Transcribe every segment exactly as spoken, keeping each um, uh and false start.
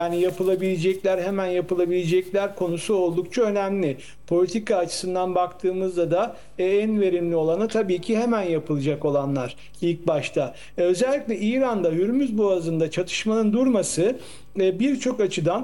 Yani yapılabilecekler, hemen yapılabilecekler konusu oldukça önemli. Politika açısından baktığımızda da e, en verimli olanı tabii ki hemen yapılacak olanlar ilk başta. E, özellikle İran'da Hürmüz Boğazı'nda çatışmanın durması e, birçok açıdan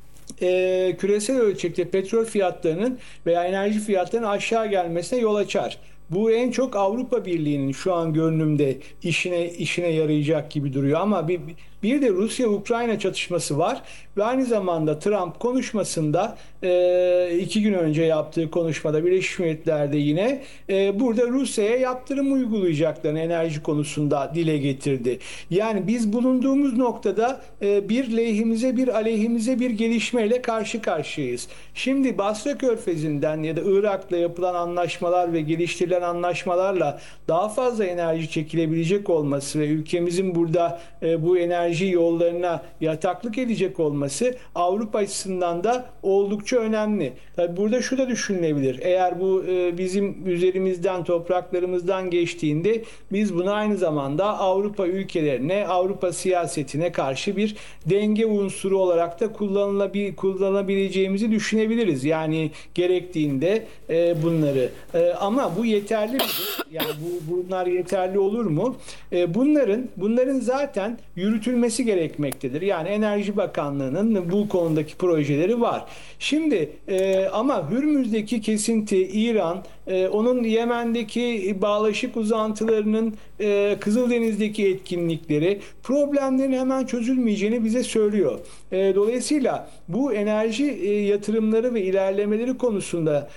e, küresel ölçekte petrol fiyatlarının veya enerji fiyatlarının aşağı gelmesine yol açar. Bu en çok Avrupa Birliği'nin şu an görünümde işine işine yarayacak gibi duruyor. Ama bir, bir de Rusya-Ukrayna çatışması var. Ve aynı zamanda Trump konuşmasında e, iki gün önce yaptığı konuşmada Birleşmiş Milletler'de yine e, burada Rusya'ya yaptırım uygulayacaklarını enerji konusunda dile getirdi. Yani biz bulunduğumuz noktada e, bir lehimize bir aleyhimize bir gelişmeyle karşı karşıyayız. Şimdi Basra Körfezi'nden ya da Irak'la yapılan anlaşmalar ve geliştirilen anlaşmalarla daha fazla enerji çekilebilecek olması ve ülkemizin burada e, bu enerji yollarına yataklık edecek olması Avrupa açısından da oldukça önemli. Tabii burada şu da düşünülebilir. Eğer bu e, bizim üzerimizden, topraklarımızdan geçtiğinde biz bunu aynı zamanda Avrupa ülkelerine, Avrupa siyasetine karşı bir denge unsuru olarak da kullanılabil kullanabileceğimizi düşünebiliriz. Yani gerektiğinde e, bunları. E, ama bu yeterli midir? Yani bu bunlar yeterli olur mu? E, bunların bunların zaten yürütülmesi gerekmektedir. Yani Enerji Bakanlığı'nın bu konudaki projeleri var. Şimdi e, ama Hürmüz'deki kesinti, İran, e, onun Yemen'deki bağlaşık uzantılarının e, Kızıldeniz'deki etkinlikleri problemlerin hemen çözülmeyeceğini bize söylüyor. E, dolayısıyla bu enerji e, yatırımları ve ilerlemeleri konusunda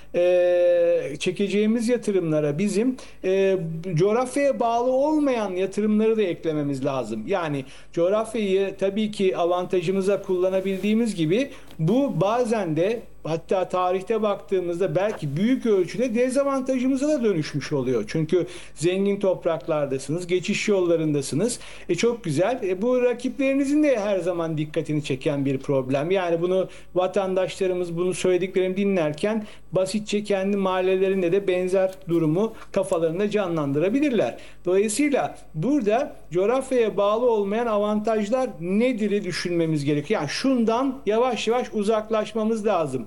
e, çekeceğimiz yatırımlara bizim e, coğrafyaya bağlı olmayan yatırımları da eklememiz lazım. Yani coğrafyayı tabii ki avantajımıza kullanabildiğimiz gibi bu bazen de hatta tarihte baktığımızda belki büyük ölçüde dezavantajımıza da dönüşmüş oluyor. Çünkü zengin topraklardasınız, geçiş yollarındasınız. E çok güzel. E bu rakiplerinizin de her zaman dikkatini çeken bir problem. Yani bunu vatandaşlarımız bunu söylediklerimi dinlerken basitçe kendi mahallelerinde de benzer durumu kafalarında canlandırabilirler. Dolayısıyla burada coğrafyaya bağlı olmayan avantajlar nedir'i düşünmemiz gerekiyor. Yani şundan yavaş yavaş uzaklaşmamız lazım.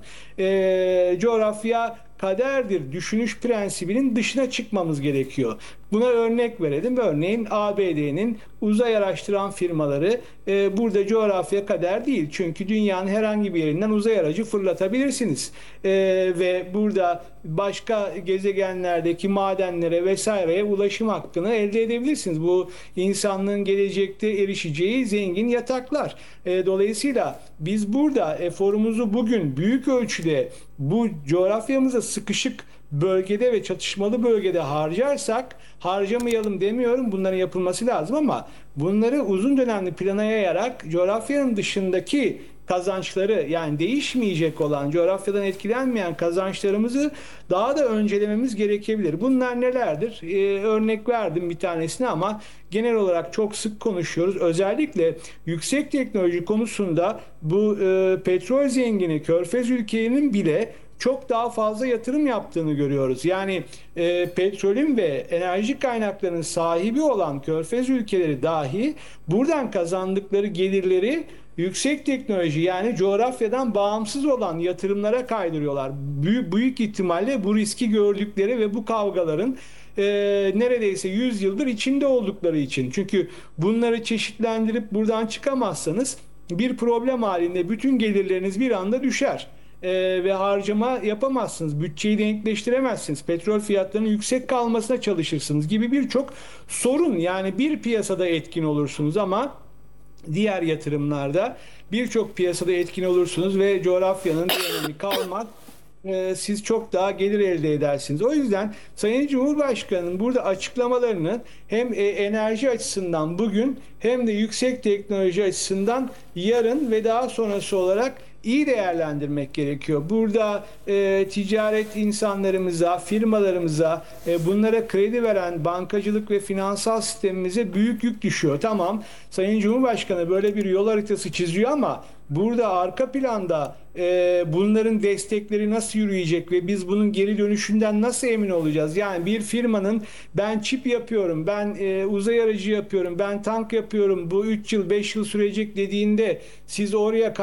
E, coğrafya kaderdir düşünüş prensibinin dışına çıkmamız gerekiyor. Buna örnek verelim. Örneğin A B D'nin uzay araştıran firmaları e, burada coğrafya kader değil. Çünkü dünyanın herhangi bir yerinden uzay aracı fırlatabilirsiniz. E, ve burada başka gezegenlerdeki madenlere vesaireye ulaşım hakkını elde edebilirsiniz. Bu insanlığın gelecekte erişeceği zengin yataklar. E, dolayısıyla biz burada eforumuzu bugün büyük ölçüde bu coğrafyamıza sıkışık bölgede ve çatışmalı bölgede harcarsak, harcamayalım demiyorum, bunların yapılması lazım ama bunları uzun dönemli plana yayarak coğrafyanın dışındaki kazançları, yani değişmeyecek olan, coğrafyadan etkilenmeyen kazançlarımızı daha da öncelememiz gerekebilir. Bunlar nelerdir? Ee, örnek verdim bir tanesini ama genel olarak çok sık konuşuyoruz. Özellikle yüksek teknoloji konusunda bu e, petrol zengini Körfez ülkelerinin bile çok daha fazla yatırım yaptığını görüyoruz. Yani e, petrolün ve enerji kaynaklarının sahibi olan Körfez ülkeleri dahi buradan kazandıkları gelirleri yüksek teknoloji, yani coğrafyadan bağımsız olan yatırımlara kaydırıyorlar. Büyük, büyük ihtimalle bu riski gördükleri ve bu kavgaların e, neredeyse yüz yıldır içinde oldukları için. Çünkü bunları çeşitlendirip buradan çıkamazsanız bir problem halinde bütün gelirleriniz bir anda düşer. Ee, ve harcama yapamazsınız. Bütçeyi denkleştiremezsiniz. Petrol fiyatlarının yüksek kalmasına çalışırsınız gibi birçok sorun. Yani bir piyasada etkin olursunuz ama diğer yatırımlarda birçok piyasada etkin olursunuz ve coğrafyanın bir önemi kalmaz. Ee, siz çok daha gelir elde edersiniz. O yüzden Sayın Cumhurbaşkanı'nın burada açıklamalarını hem e, enerji açısından bugün hem de yüksek teknoloji açısından yarın ve daha sonrası olarak iyi değerlendirmek gerekiyor. Burada e, ticaret insanlarımıza, firmalarımıza, e, bunlara kredi veren bankacılık ve finansal sistemimize büyük yük düşüyor. Tamam, Sayın Cumhurbaşkanı böyle bir yol haritası çiziyor ama burada arka planda e, bunların destekleri nasıl yürüyecek ve biz bunun geri dönüşünden nasıl emin olacağız? Yani bir firmanın ben çip yapıyorum, ben e, uzay aracı yapıyorum, ben tank yapıyorum, bu üç yıl beş yıl sürecek dediğinde siz oraya